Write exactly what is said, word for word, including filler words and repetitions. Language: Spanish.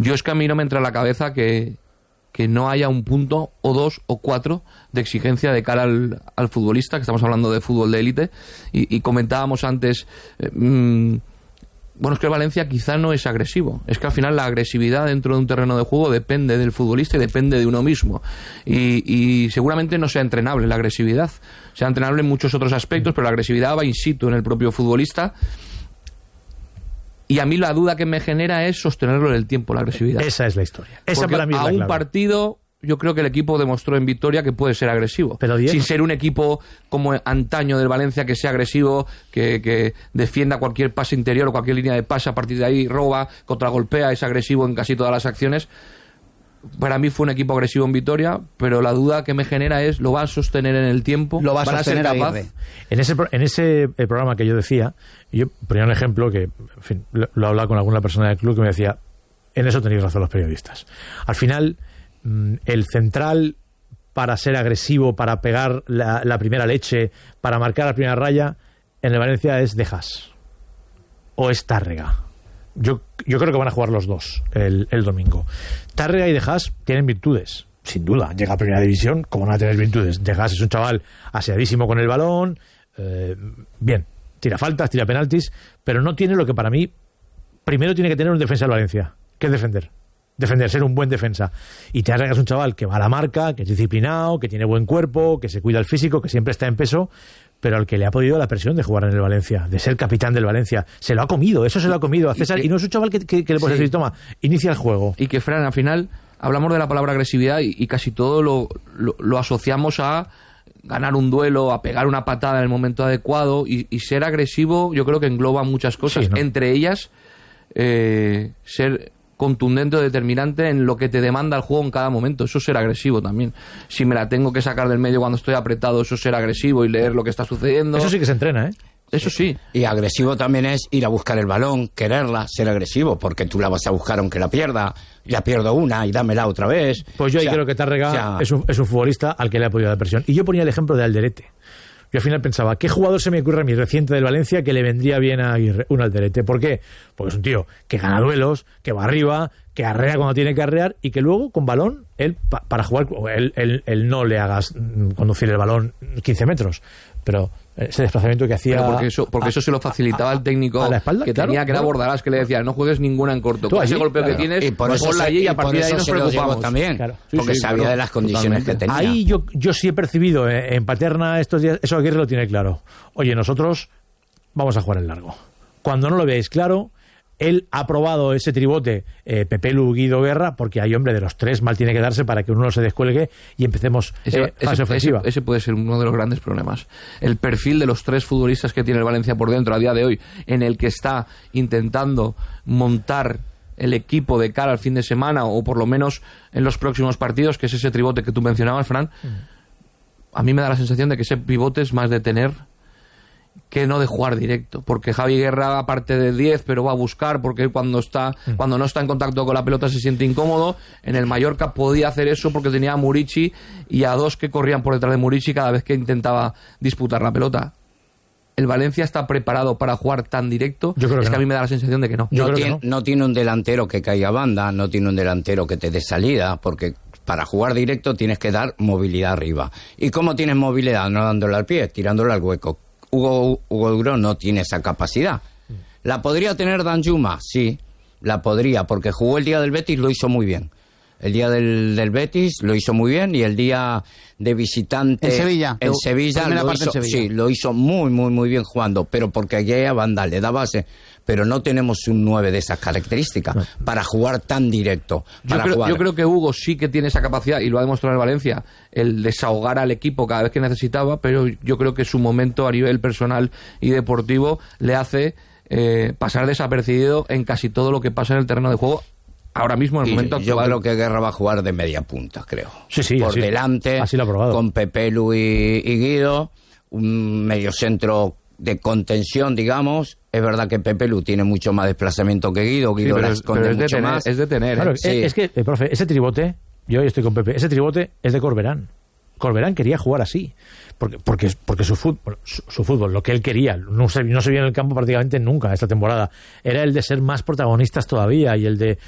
yo es que a mí no me entra en la cabeza que, que no haya un punto o dos o cuatro de exigencia de cara al, al futbolista, que estamos hablando de fútbol de élite, y, y comentábamos antes, eh, mmm, bueno, es que el Valencia quizá no es agresivo, es que al final la agresividad dentro de un terreno de juego depende del futbolista y depende de uno mismo, y, y seguramente no sea entrenable la agresividad, sea entrenable en muchos otros aspectos, pero la agresividad va in situ en el propio futbolista. Y a mí la duda que me genera es sostenerlo en el tiempo, la agresividad. Esa es la historia. Esa Porque para mí es a la un clave. partido, yo creo que el equipo demostró en Vitoria que puede ser agresivo. Pero Diego, sin ser un equipo como antaño del Valencia, que sea agresivo, que, que defienda cualquier pase interior o cualquier línea de pase, a partir de ahí roba, contragolpea, es agresivo en casi todas las acciones. Para mí fue un equipo agresivo en Vitoria, pero la duda que me genera es, ¿lo va a sostener en el tiempo? Lo va a ¿Van sostener a ser capaz? Aguirre. En ese, en ese eh, programa que yo decía, yo ponía un ejemplo que, en fin, lo, lo he hablado con alguna persona del club que me decía, en eso tenéis razón los periodistas. Al final, mmm, el central, para ser agresivo, para pegar la, la primera leche, para marcar la primera raya, en el Valencia es De Haas o es Tárrega. Yo, yo creo que van a jugar los dos el, el domingo. Tárrega y De Haas tienen virtudes, sin duda. Llega a primera división, ¿cómo no va a tener virtudes? De Haas es un chaval aseadísimo con el balón, eh, bien, tira faltas, tira penaltis, pero no tiene lo que para mí primero tiene que tener un defensa del Valencia, que es defender. Defender, ser un buen defensa. Y Tárrega es un chaval que va a la marca, que es disciplinado, que tiene buen cuerpo, que se cuida el físico, que siempre está en peso, pero al que le ha podido la presión de jugar en el Valencia, de ser capitán del Valencia. Se lo ha comido, eso se lo ha comido a César, y, que, y no es un chaval que, que, que le puede sí. decir, toma, inicia el juego. Y que, Fran, al final hablamos de la palabra agresividad y, y casi todo lo, lo, lo asociamos a ganar un duelo, a pegar una patada en el momento adecuado, y, y ser agresivo yo creo que engloba muchas cosas, sí, ¿no? Entre ellas eh, ser contundente o determinante en lo que te demanda el juego en cada momento. Eso es ser agresivo también. Si me la tengo que sacar del medio cuando estoy apretado, eso es ser agresivo y leer lo que está sucediendo. Eso sí que se entrena, ¿eh? Eso sí. Y agresivo también es ir a buscar el balón, quererla, ser agresivo, porque tú la vas a buscar aunque la pierda, la pierdo una y dámela otra vez. Pues yo ahí o sea, creo que Tárrega o sea, es, un, es un futbolista al que le ha podido dar presión. Y yo ponía el ejemplo de Alderete. Yo al final pensaba, ¿qué jugador se me ocurre a mí reciente del Valencia que le vendría bien a Aguirre? Un Alderete. ¿Por qué? Porque es un tío que gana duelos, que va arriba, que arrea cuando tiene que arrear, y que luego con balón, él pa, para jugar, él, él, él no le hagas conducir el balón quince metros, pero ese desplazamiento que hacía... Pero porque eso, porque a, eso se lo facilitaba a, el técnico a la espalda, que claro, tenía, que era claro. Bordalás, que le decía, no juegues ninguna en corto. Con ese golpeo claro. que tienes, y por eso ponla se, allí y a y partir de ahí nos preocupamos. También, claro. sí, porque sí, sabía claro, de las condiciones totalmente. que tenía. Ahí yo, yo sí he percibido eh, en Paterna estos días, eso Aguirre lo tiene claro. Oye, nosotros vamos a jugar en largo. Cuando no lo veáis claro, él ha probado ese tribote, eh, Pepe Lu, Guido, Guerra, porque hay, hombre, de los tres mal tiene que darse para que uno no se descuelgue y empecemos ese, eh, fase ese, ofensiva. Ese, ese puede ser uno de los grandes problemas. El perfil de los tres futbolistas que tiene el Valencia por dentro a día de hoy, en el que está intentando montar el equipo de cara al fin de semana, o por lo menos en los próximos partidos, que es ese tribote que tú mencionabas, Fran, a mí me da la sensación de que ese pivote es más de tener que no de jugar directo, porque Javi Guerra aparte de diez, pero va a buscar, porque cuando está mm. cuando no está en contacto con la pelota se siente incómodo. En el Mallorca podía hacer eso porque tenía a Murici y a dos que corrían por detrás de Murici cada vez que intentaba disputar la pelota. ¿El Valencia está preparado para jugar tan directo? Yo creo que es que no. a mí me da la sensación de que no. No, creo tiene, que no. no tiene un delantero que caiga banda, no tiene un delantero que te dé salida, porque para jugar directo tienes que dar movilidad arriba. ¿Y cómo tienes movilidad? No dándole al pie, tirándole al hueco. Hugo, Hugo Duro no tiene esa capacidad. ¿La podría tener Danjuma? Sí, la podría, porque jugó el día del Betis, lo hizo muy bien. El día del, del Betis lo hizo muy bien, y el día de visitante en Sevilla, en Sevilla, lo hizo, en Sevilla. Sí, lo hizo muy, muy, muy bien jugando, pero porque aquella banda le da base. Pero no tenemos un nueve de esas características no. para jugar tan directo. Yo creo, jugar. yo creo que Hugo sí que tiene esa capacidad, y lo ha demostrado en Valencia, el desahogar al equipo cada vez que necesitaba, pero yo creo que su momento a nivel personal y deportivo le hace eh, pasar desapercibido en casi todo lo que pasa en el terreno de juego ahora mismo, en el y momento yo actual. Yo creo que Guerra va a jugar de media punta, creo. Sí, sí, Por así, delante, así lo ha probado. Con Pepe Lu y, y Guido, un mediocentro de contención, digamos. Es verdad que Pepe Lu tiene mucho más desplazamiento que Guido, Guido sí, la es, esconde mucho tener, más. Es de tener. Claro, ¿eh? sí. es, es que, eh, profe, ese tribote, yo estoy con Pepe, ese tribote es de Corberán. Corberán quería jugar así, porque porque porque su fútbol, su, su fútbol, lo que él quería, no se, no se vio en el campo prácticamente nunca esta temporada, era el de ser más protagonistas todavía, y el de